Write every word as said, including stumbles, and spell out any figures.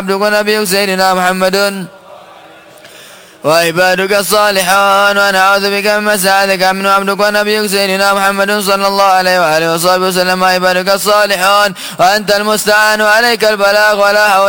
عبدك ونبيك سيدنا محمد وعبادك الصالحون، ونعوذ بك من مساعدك من عبدك ونبيك سيدنا محمد صلى الله عليه وآله وصحبه وسلم وعبادك الصالحون، وأنت المستعان وعليك البلاغ ولا حول